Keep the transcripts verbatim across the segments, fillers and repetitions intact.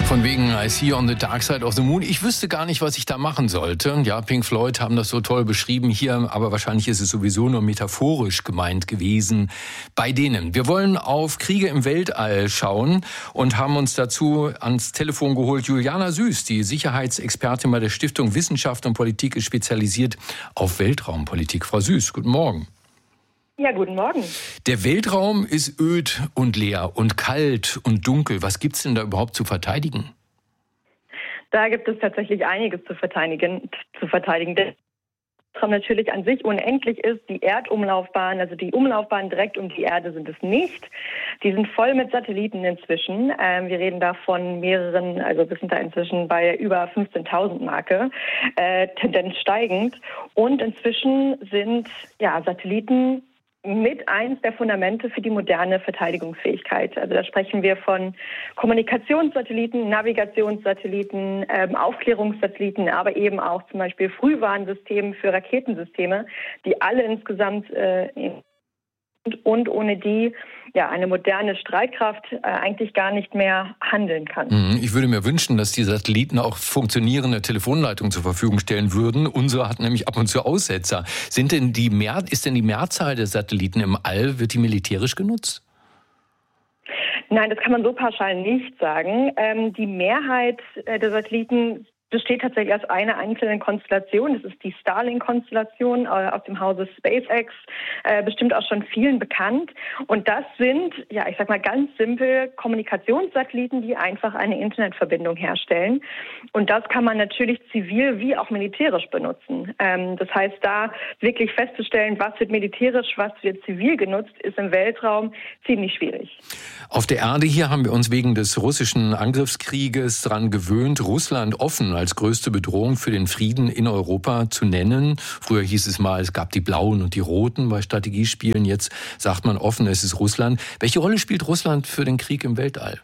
Von wegen I See on the Dark Side of the Moon. Ich wüsste gar nicht, was ich da machen sollte. Ja, Pink Floyd haben das so toll beschrieben hier, aber wahrscheinlich ist es sowieso nur metaphorisch gemeint gewesen bei denen. Wir wollen auf Kriege im Weltall schauen und haben uns dazu ans Telefon geholt Juliana Süß, die Sicherheitsexpertin bei der Stiftung Wissenschaft und Politik, ist spezialisiert auf Weltraumpolitik. Frau Süß, guten Morgen. Ja, guten Morgen. Der Weltraum ist öd und leer und kalt und dunkel. Was gibt's denn da überhaupt zu verteidigen? Da gibt es tatsächlich einiges zu verteidigen. Zu verteidigen. Der Weltraum natürlich an sich unendlich ist. Die Erdumlaufbahn, also die Umlaufbahn direkt um die Erde sind es nicht. Die sind voll mit Satelliten inzwischen. Ähm, wir reden da von mehreren, also wir sind da inzwischen bei über fünfzehntausend Marke, äh, Tendenz steigend. Und inzwischen sind ja Satelliten mit eins der Fundamente für die moderne Verteidigungsfähigkeit. Also da sprechen wir von Kommunikationssatelliten, Navigationssatelliten, ähm, Aufklärungssatelliten, aber eben auch zum Beispiel Frühwarnsystemen für Raketensysteme, die alle insgesamt äh, und ohne die ja eine moderne Streitkraft äh, eigentlich gar nicht mehr handeln kann. Ich würde mir wünschen, dass die Satelliten auch funktionierende Telefonleitungen zur Verfügung stellen würden. Unsere hat nämlich ab und zu Aussetzer. Sind denn die Mehr, ist denn die Mehrzahl der Satelliten im All, wird die militärisch genutzt? Nein, das kann man so pauschal nicht sagen. Ähm, die Mehrheit äh, der Satelliten besteht tatsächlich aus einer einzelnen Konstellation. Das ist die Starlink-Konstellation äh, aus dem Hause SpaceX, äh, bestimmt auch schon vielen bekannt. Und das sind, ja, ich sag mal ganz simpel, Kommunikationssatelliten, die einfach eine Internetverbindung herstellen. Und das kann man natürlich zivil wie auch militärisch benutzen. Ähm, das heißt, da wirklich festzustellen, was wird militärisch, was wird zivil genutzt, ist im Weltraum ziemlich schwierig. Auf der Erde hier haben wir uns wegen des russischen Angriffskrieges daran gewöhnt, Russland offen als größte Bedrohung für den Frieden in Europa zu nennen. Früher hieß es mal, es gab die Blauen und die Roten bei Strategiespielen. Jetzt sagt man offen, es ist Russland. Welche Rolle spielt Russland für den Krieg im Weltall?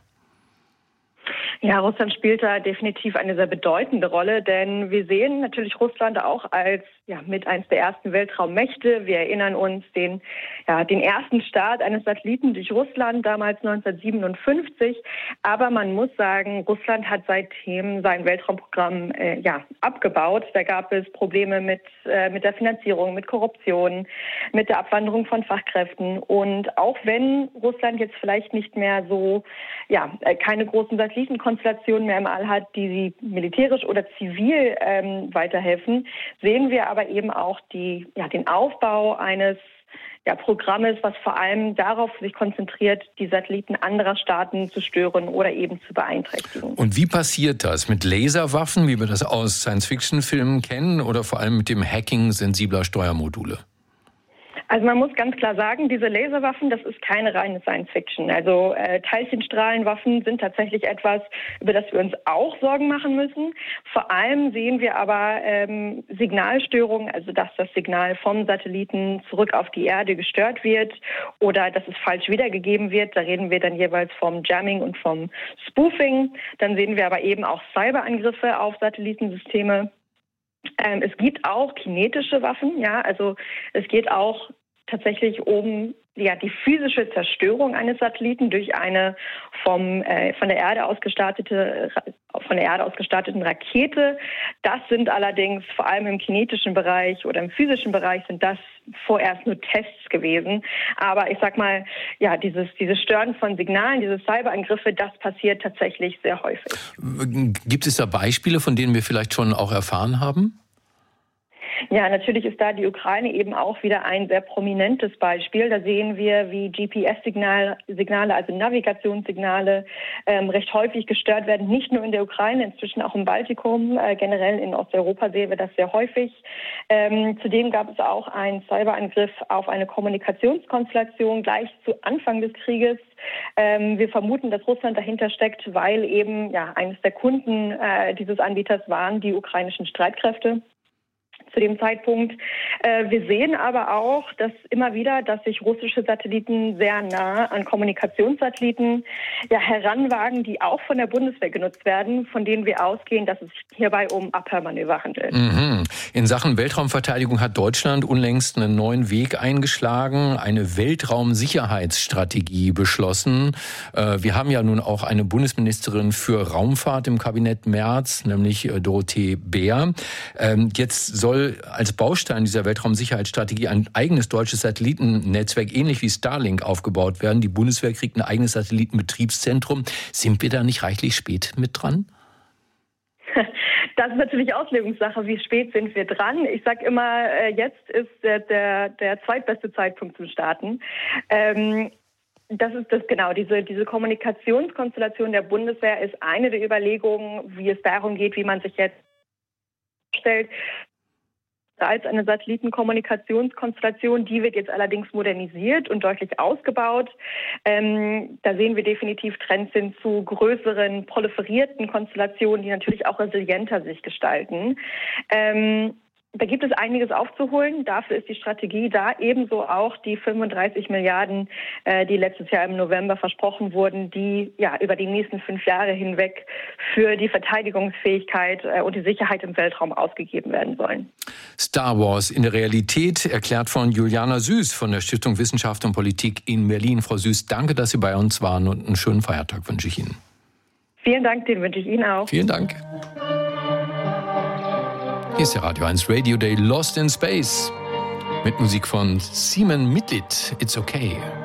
Ja, Russland spielt da definitiv eine sehr bedeutende Rolle, denn wir sehen natürlich Russland auch als ja mit eins der ersten Weltraummächte. Wir erinnern uns den ja den ersten Start eines Satelliten durch Russland damals neunzehnhundertsiebenundfünfzig. Aber man muss sagen, Russland hat seitdem sein Weltraumprogramm äh, ja abgebaut. Da gab es Probleme mit äh, mit der Finanzierung, mit Korruption, mit der Abwanderung von Fachkräften. Und auch wenn Russland jetzt vielleicht nicht mehr so ja äh, keine großen Satelliten Konstellationen mehr im All hat, die sie militärisch oder zivil ähm, weiterhelfen, sehen wir aber eben auch die, ja, den Aufbau eines ja, Programmes, was vor allem darauf sich konzentriert, die Satelliten anderer Staaten zu stören oder eben zu beeinträchtigen. Und wie passiert das? Mit Laserwaffen, wie wir das aus Science-Fiction-Filmen kennen, oder vor allem mit dem Hacking sensibler Steuermodule? Also man muss ganz klar sagen, diese Laserwaffen, das ist keine reine Science-Fiction. Also äh, Teilchenstrahlenwaffen sind tatsächlich etwas, über das wir uns auch Sorgen machen müssen. Vor allem sehen wir aber ähm, Signalstörungen, also dass das Signal vom Satelliten zurück auf die Erde gestört wird oder dass es falsch wiedergegeben wird. Da reden wir dann jeweils vom Jamming und vom Spoofing. Dann sehen wir aber eben auch Cyberangriffe auf Satellitensysteme. Ähm, es gibt auch kinetische Waffen, ja, also es geht auch tatsächlich um ja, die physische Zerstörung eines Satelliten durch eine vom, äh, von der Erde aus gestartete, von der Erde aus gestarteten Rakete. Das sind allerdings vor allem im kinetischen Bereich oder im physischen Bereich sind das vorerst nur Tests gewesen. Aber ich sag mal, ja, dieses, dieses Stören von Signalen, diese Cyberangriffe, das passiert tatsächlich sehr häufig. Gibt es da Beispiele, von denen wir vielleicht schon auch erfahren haben? Ja, natürlich ist da die Ukraine eben auch wieder ein sehr prominentes Beispiel. Da sehen wir, wie G P S-Signale, Signale, also Navigationssignale, ähm, recht häufig gestört werden. Nicht nur in der Ukraine, inzwischen auch im Baltikum. Äh, generell in Osteuropa sehen wir das sehr häufig. Ähm, zudem gab es auch einen Cyberangriff auf eine Kommunikationskonstellation gleich zu Anfang des Krieges. Ähm, wir vermuten, dass Russland dahinter steckt, weil eben ja eines der Kunden äh, dieses Anbieters waren die ukrainischen Streitkräfte. zu dem Zeitpunkt. Äh, wir sehen aber auch, dass immer wieder, dass sich russische Satelliten sehr nah an Kommunikationssatelliten ja, heranwagen, die auch von der Bundeswehr genutzt werden, von denen wir ausgehen, dass es sich hierbei um Abhörmanöver handelt. Mhm. In Sachen Weltraumverteidigung hat Deutschland unlängst einen neuen Weg eingeschlagen, eine Weltraumsicherheitsstrategie beschlossen. Äh, wir haben ja nun auch eine Bundesministerin für Raumfahrt im Kabinett Merz, nämlich äh, Dorothee Bär. Ähm, jetzt soll als Baustein dieser Weltraumsicherheitsstrategie ein eigenes deutsches Satellitennetzwerk, ähnlich wie Starlink, aufgebaut werden. Die Bundeswehr kriegt ein eigenes Satellitenbetriebszentrum. Sind wir da nicht reichlich spät mit dran? Das ist natürlich Auslegungssache, wie spät sind wir dran. Ich sage immer, jetzt ist der, der, der zweitbeste Zeitpunkt zum Starten. Ähm, das ist das genau, diese, diese Kommunikationskonstellation der Bundeswehr ist eine der Überlegungen, wie es darum geht, wie man sich jetzt stellt. Als eine Satellitenkommunikationskonstellation, die wird jetzt allerdings modernisiert und deutlich ausgebaut. Ähm, da sehen wir definitiv Trends hin zu größeren, proliferierten Konstellationen, die natürlich auch resilienter sich gestalten. Ähm, Da gibt es einiges aufzuholen. Dafür ist die Strategie da. Ebenso auch die fünfunddreißig Milliarden, äh, die letztes Jahr im November versprochen wurden, die ja über die nächsten fünf Jahre hinweg für die Verteidigungsfähigkeit äh, und die Sicherheit im Weltraum ausgegeben werden sollen. Star Wars in der Realität, erklärt von Juliana Süß von der Stiftung Wissenschaft und Politik in Berlin. Frau Süß, danke, dass Sie bei uns waren und einen schönen Feiertag wünsche ich Ihnen. Vielen Dank, den wünsche ich Ihnen auch. Vielen Dank. Hier ist der Radio eins Radio Day Lost in Space mit Musik von Simon Mitlit. It's okay.